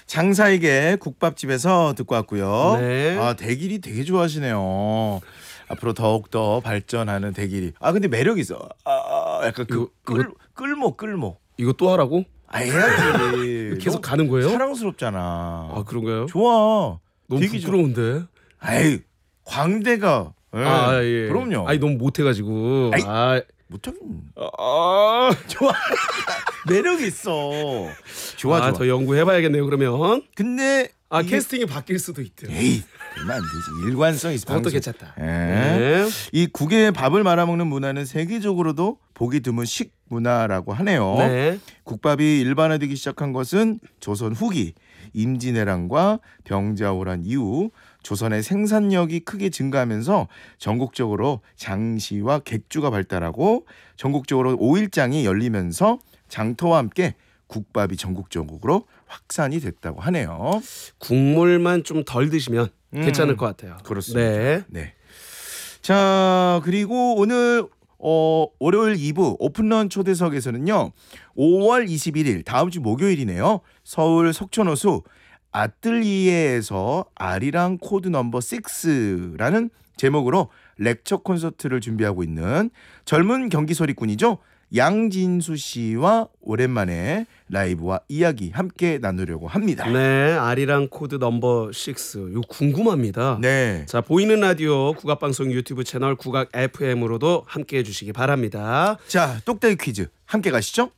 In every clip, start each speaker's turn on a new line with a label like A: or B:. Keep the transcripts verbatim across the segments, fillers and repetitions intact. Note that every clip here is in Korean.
A: 장사에게 국밥집에서 듣고 왔고요.
B: 네.
A: 아, 대길이 되게 좋아하시네요. 앞으로 더욱더 발전하는 대길이. 아, 근데 매력 있어. 아, 약간 그
B: 이거-
A: 끌,
B: 이거-
A: 끌모 끌모.
B: 이거 또 하라고?
A: 아, 해야지.
B: 계속
A: 너무
B: 가는 거예요?
A: 사랑스럽잖아.
B: 아 그런가요?
A: 좋아.
B: 너무
A: 되게 좋아.
B: 부끄러운데.
A: 아이, 광대가. 예.
B: 아 예.
A: 그럼요.
B: 아니 너무 못해가지고.
A: 아이.
B: 아,
A: 못하긴.
B: 아,
A: 좋아. 매력 있어. 좋아,
B: 아,
A: 좋아.
B: 더 연구해봐야겠네요. 그러면.
A: 근데
B: 아
A: 이게-
B: 캐스팅이 바뀔 수도 있대.
A: 에이, 그러면 안 되지. 일관성 있어.
B: 그것도
A: 방송.
B: 괜찮다.
A: 예.
B: 네.
A: 이 국에 밥을 말아먹는 문화는 세계적으로도 보기 드문 식문화라고 하네요.
B: 네.
A: 국밥이 일반화되기 시작한 것은 조선 후기 임진왜란과 병자호란 이후 조선의 생산력이 크게 증가하면서 전국적으로 장시와 객주가 발달하고 전국적으로 오일장이 열리면서 장터와 함께 국밥이 전국적으로 확산이 됐다고 하네요.
B: 국물만 좀 덜 드시면
A: 음,
B: 괜찮을 것 같아요.
A: 그렇습니다.
B: 네.
A: 네. 자, 그리고 오늘 어, 월요일 이 부 오픈런 초대석에서는요. 오월 이십일일 다음 주 목요일이네요. 서울 석촌호수 아뜰리에에서 아리랑 코드 넘버 식스라는 제목으로 렉처 콘서트를 준비하고 있는 젊은 경기 소리꾼이죠. 양진수 씨와 오랜만에 라이브와 이야기 함께 나누려고 합니다.
B: 네, 아리랑 코드 넘버 식스. 이거 궁금합니다.
A: 네.
B: 자, 보이는 라디오 국악방송 유튜브 채널 국악 에프엠으로도 함께해 주시기 바랍니다.
A: 자, 똑딱이 퀴즈 함께 가시죠.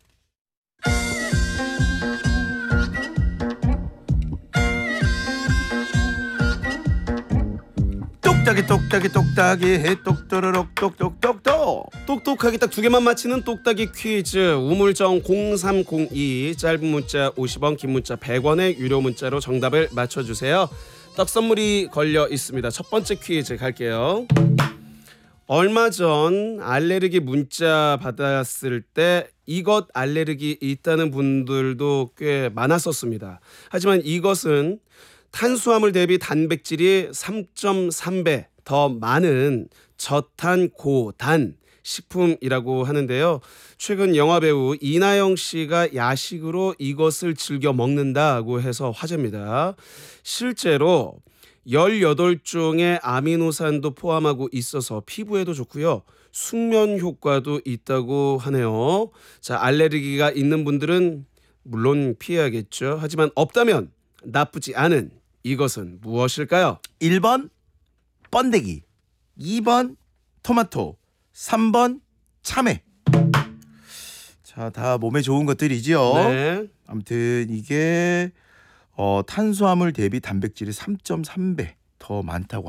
A: 똑딱이 똑딱이 똑딱이 똑또르륵 똑똑똑똑.
B: 똑똑하게 딱 두 개만 맞히는 똑딱이 퀴즈. 우물정 공삼공이 짧은 문자 오십 원, 긴 문자 백 원의 유료 문자로 정답을 맞춰주세요. 떡 선물이 걸려 있습니다. 첫 번째 퀴즈 갈게요. 얼마 전 알레르기 문자 받았을 때 이것 알레르기 있다는 분들도 꽤 많았었습니다. 하지만 이것은 탄수화물 대비 단백질이 삼 점 삼 배 더 많은 저탄 고단 식품이라고 하는데요. 최근 영화배우 이나영 씨가 야식으로 이것을 즐겨 먹는다고 해서 화제입니다. 실제로 열여덟 종의 아미노산도 포함하고 있어서 피부에도 좋고요. 숙면 효과도 있다고 하네요. 자, 알레르기가 있는 분들은 물론 피해야겠죠. 하지만 없다면 나쁘지 않은 이것은 무엇일까요?
A: 일 번 번데기, 이 번 토마토, 삼 번 참외. 자, 다 몸에 좋은 것들이지요.
B: 네.
A: 아무튼 이게 어, 탄수화물 대비 단백질이 삼 점 삼 배 더 많다고